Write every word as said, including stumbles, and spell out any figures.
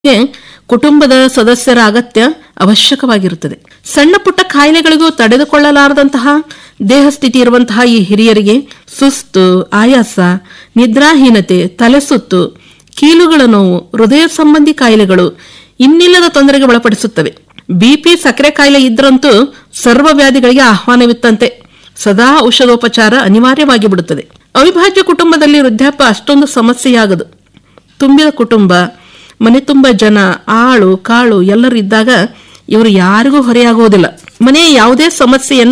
ಕುಟುಂಬದ ಸದಸ್ಯರ ಅಗತ್ಯ ಅವಶ್ಯಕವಾಗಿರುತ್ತದೆ. ಸಣ್ಣ ಪುಟ್ಟ ಕಾಯಿಲೆಗಳಿಗೂ ತಡೆದುಕೊಳ್ಳಲಾರದಂತಹ ದೇಹ ಸ್ಥಿತಿ ಇರುವಂತಹ ಈ ಹಿರಿಯರಿಗೆ ಸುಸ್ತು, ಆಯಾಸ, ನಿದ್ರಾಹೀನತೆ, ತಲೆಸುತ್ತು, ಕೀಲುಗಳ ನೋವು, ಹೃದಯ ಸಂಬಂಧಿ ಕಾಯಿಲೆಗಳು ಇನ್ನಿಲ್ಲದ ತೊಂದರೆಗೆ ಒಳಪಡಿಸುತ್ತವೆ. ಬಿಪಿ, ಸಕ್ಕರೆ ಕಾಯಿಲೆ ಇದ್ರಂತೂ ಸರ್ವ ವ್ಯಾಧಿಗಳಿಗೆ ಆಹ್ವಾನವಿತ್ತಂತೆ. ಸದಾ ಔಷಧೋಪಚಾರ ಅನಿವಾರ್ಯವಾಗಿ ಬಿಡುತ್ತದೆ. ಅವಿಭಾಜ್ಯ ಕುಟುಂಬದಲ್ಲಿ ವೃದ್ಧಾಪ್ಯ ಅಷ್ಟೊಂದು ಸಮಸ್ಯೆಯಾಗದು. ತುಂಬಿದ ಕುಟುಂಬ, ಮನೆ ತುಂಬ ಜನ, ಆಳು ಕಾಳು ಎಲ್ಲರೂ ಇದ್ದಾಗ ಇವರು ಯಾರಿಗೂ ಹೊರೆಯಾಗುವುದಿಲ್ಲ. ಮನೆಯ ಯಾವುದೇ ಸಮಸ್ಯೆಯನ್ನ